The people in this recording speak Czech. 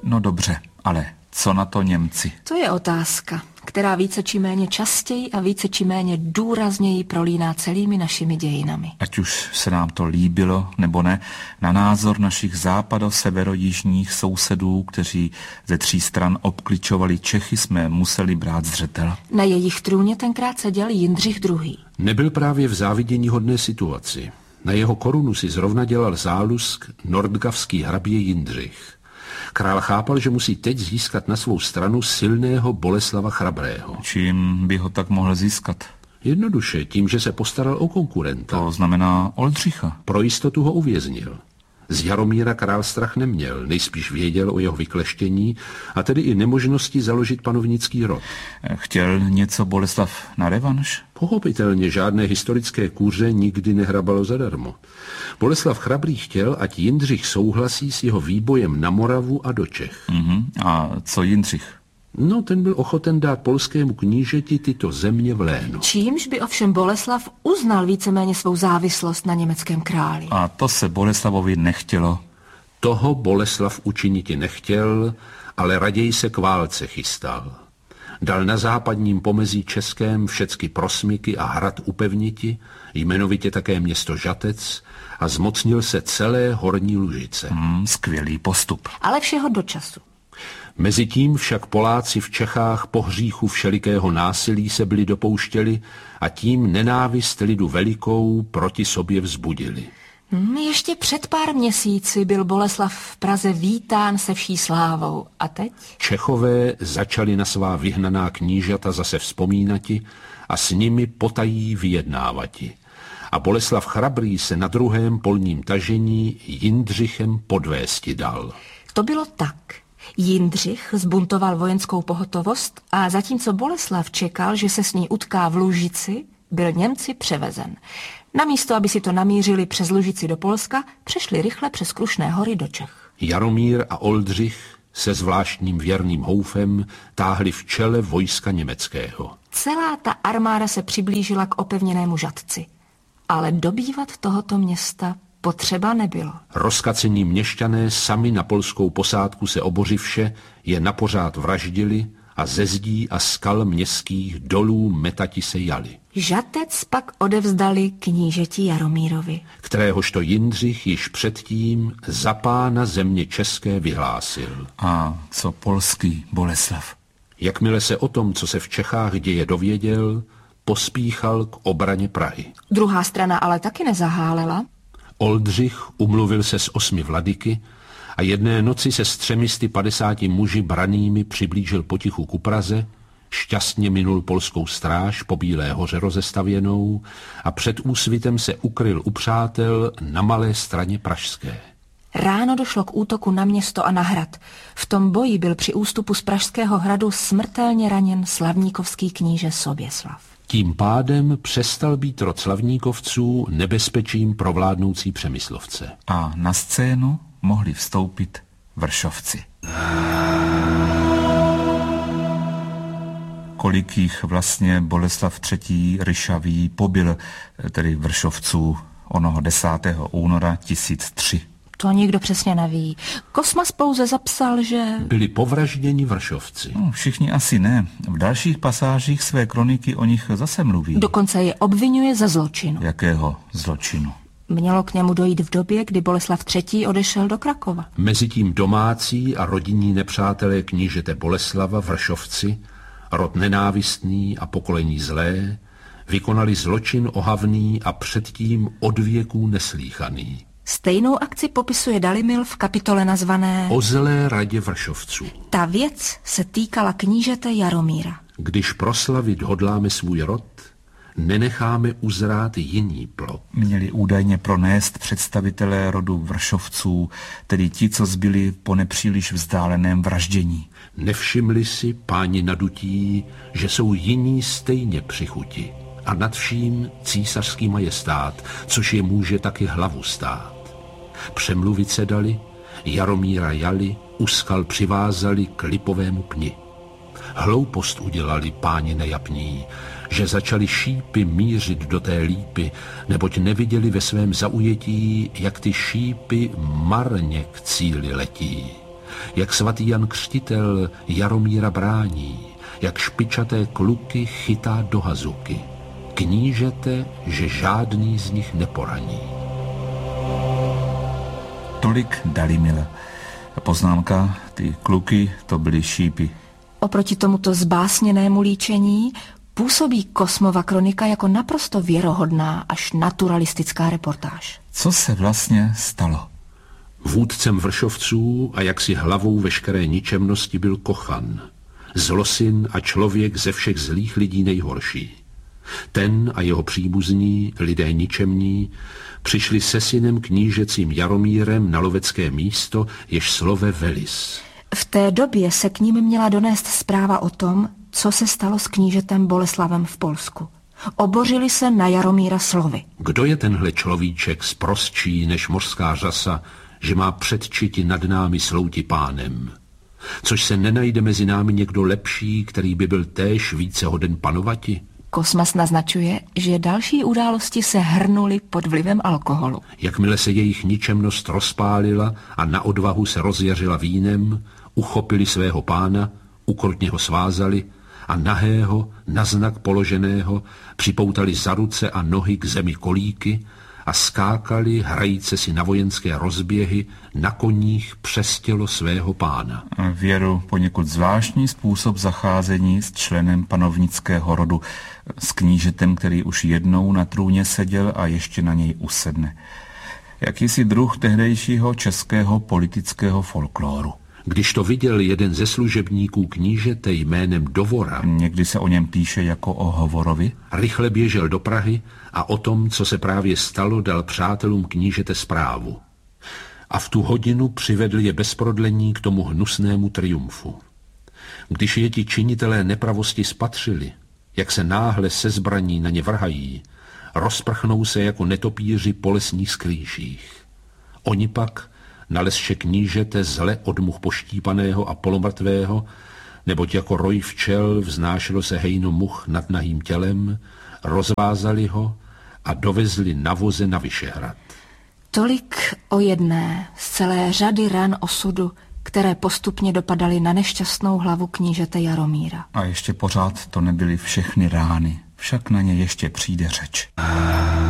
No dobře, ale co na to Němci? To je otázka, která více či méně častěji a více či méně důrazněji prolíná celými našimi dějinami. Ať už se nám to líbilo nebo ne, na názor našich západo-severojižních sousedů, kteří ze 3 stran obkličovali Čechy, jsme museli brát zřetel. Na jejich trůně tenkrát seděl Jindřich II. Nebyl právě v záviděníhodné situaci. Na jeho korunu si zrovna dělal zálusk nordgavský hrabě Jindřich. Král chápal, že musí teď získat na svou stranu silného Boleslava Chrabrého. Čím by ho tak mohl získat? Jednoduše, tím, že se postaral o konkurenta. To znamená Oldřicha. Pro jistotu ho uvěznil. Z Jaromíra král strach neměl, nejspíš věděl o jeho vykleštění a tedy i nemožnosti založit panovnický rod. Chtěl něco Boleslav na revanš? Pochopitelně žádné historické kůře nikdy nehrabalo zadarmo. Boleslav Chrabrý chtěl, ať Jindřich souhlasí s jeho výbojem na Moravu a do Čech. A co Jindřich? No, ten byl ochoten dát polskému knížeti tyto země v léno. Čímž by ovšem Boleslav uznal víceméně svou závislost na německém králi. A to se Boleslavovi nechtělo. Toho Boleslav učiniti nechtěl, ale raději se k válce chystal. Dal na západním pomezí českém všecky prosmyky a hrad upevniti, jmenovitě také město Žatec, a zmocnil se celé Horní Lužice. Skvělý postup. Ale všeho do času. Mezitím však Poláci v Čechách po hříchu všelikého násilí se byli dopouštěli a tím nenávist lidu velikou proti sobě vzbudili. Ještě před pár měsíci byl Boleslav v Praze vítán se vší slávou. A teď? Čechové začali na svá vyhnaná knížata zase vzpomínati a s nimi potají vyjednávati. A Boleslav Chrabrý se na druhém polním tažení Jindřichem podvésti dal. To bylo tak. Jindřich zbuntoval vojenskou pohotovost a zatímco Boleslav čekal, že se s ní utká v Lužici, byl Němci převezen. Namísto, aby si to namířili přes Lužici do Polska, přešli rychle přes Krušné hory do Čech. Jaromír a Oldřich se zvláštním věrným houfem táhli v čele vojska německého. Celá ta armáda se přiblížila k opevněnému Žatci. Ale dobývat tohoto města potřeba nebylo. Rozkacení měšťané sami na polskou posádku se obořivše je napořád vraždili a ze zdí a skal městských dolů metati se jali. Žatec pak odevzdali knížeti Jaromírovi, kteréhožto Jindřich již předtím za pána země české vyhlásil. A co polský Boleslav? Jakmile se o tom, co se v Čechách děje, dověděl, pospíchal k obraně Prahy. Druhá strana ale taky nezahálela. Oldřich umluvil se s 8 vladyky a jedné noci se s 350 muži branými přiblížil potichu ku Praze, šťastně minul polskou stráž po Bílé hoře rozestavěnou a před úsvitem se ukryl u přátel na Malé Straně pražské. Ráno došlo k útoku na město a na hrad. V tom boji byl při ústupu z Pražského hradu smrtelně raněn slavníkovský kníže Soběslav. Tím pádem přestal být rod slavníkovců nebezpečím pro vládnoucí Přemyslovce. A na scénu mohli vstoupit Vršovci. Kolik jich vlastně Boleslav III. Ryšavý pobyl, tedy Vršovců, onoho 10. února 1003? To nikdo přesně neví. Kosmas pouze zapsal, že... byli povražděni Vršovci. Všichni asi ne. V dalších pasážích své kroniky o nich zase mluví. Dokonce je obvinuje ze zločinu. Jakého zločinu? Mělo k němu dojít v době, kdy Boleslav III. Odešel do Krakova. Mezitím domácí a rodinní nepřátelé knížete Boleslava Vršovci, rod nenávistný a pokolení zlé, vykonali zločin ohavný a předtím od věků neslýchaný. Stejnou akci popisuje Dalimil v kapitole nazvané O zlé radě Vršovců. Ta věc se týkala knížete Jaromíra. Když proslavit hodláme svůj rod, nenecháme uzrát jiný plod. Měli údajně pronést představitelé rodu Vršovců, tedy ti, co zbyli po nepříliš vzdáleném vraždění. Nevšimli si páni nadutí, že jsou jiní stejně při chuti a nad vším císařský majestát, což je může taky hlavu stát. Přemluvit se dali, Jaromíra jali, u skal přivázali k lipovému pni. Hloupost udělali páni nejapní, že začali šípy mířit do té lípy, neboť neviděli ve svém zaujetí, jak ty šípy marně k cíli letí. jak svatý Jan Křtitel Jaromíra brání, jak špičaté kluky chytá do hazuky. Knížete, že žádný z nich neporaní. Tolik Dalimil. Poznámka, ty kluky, to byly šípy. Oproti tomuto zbásněnému líčení působí Kosmova kronika jako naprosto věrohodná až naturalistická reportáž. Co se vlastně stalo? Vůdcem vršovců a jaksi hlavou veškeré ničemnosti byl Kochan, zlosin a člověk ze všech zlých lidí nejhorší. Ten a jeho příbuzní, lidé ničemní, přišli se synem knížecím Jaromírem na lovecké místo, jež slove Velis. V té době se k ním měla donést zpráva o tom, co se stalo s knížetem Boleslavem v Polsku. Obořili se na Jaromíra slovy. Kdo je tenhle človíček sprostčí než mořská řasa, že má předčiti nad námi slouti pánem? Což se nenajde mezi námi někdo lepší, který by byl též více hoden panovati? Kosmas naznačuje, že další události se hrnuly pod vlivem alkoholu. Jakmile se jejich ničemnost rozpálila a na odvahu se rozjařila vínem, uchopili svého pána, ukrutně ho svázali a nahého, na znak položeného, připoutali za ruce a nohy k zemi kolíky a skákali, hrajíce si na vojenské rozběhy, na koních přes tělo svého pána. Věru poněkud zvláštní způsob zacházení s členem panovnického rodu, s knížetem, který už jednou na trůně seděl a ještě na něj usedne. Jakýsi druh tehdejšího českého politického folkloru. Když to viděl jeden ze služebníků knížete jménem Dovora, někdy se o něm píše jako o Hovorovi, rychle běžel do Prahy a o tom, co se právě stalo, dal přátelům knížete zprávu. A v tu hodinu přivedl je bez prodlení k tomu hnusnému triumfu. Když je ti činitelé nepravosti spatřili, jak se náhle se zbraní na ně vrhají, rozprchnou se jako netopíři po lesních sklíších. Oni pak nalezše knížete zle od much poštípaného a polomrtvého, neboť jako roj včel vznášelo se hejno much nad nahým tělem, rozvázali ho a dovezli na voze na Vyšehrad. Tolik o jedné z celé řady ran osudu, které postupně dopadaly na nešťastnou hlavu knížete Jaromíra. A ještě pořád to nebyly všechny rány, však na ně ještě přijde řeč.